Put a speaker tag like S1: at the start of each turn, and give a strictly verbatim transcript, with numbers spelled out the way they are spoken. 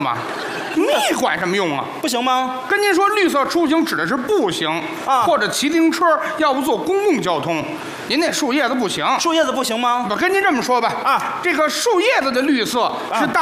S1: 嘛，你管什么用啊？
S2: 不行吗？
S1: 跟您说，绿色出行指的是步行
S2: 啊
S1: 或者骑自行车，要不坐公共交通。您那树叶子不行。
S2: 树叶子不行吗？
S1: 我跟您这么说吧，
S2: 啊，
S1: 这个树叶子的绿色是大。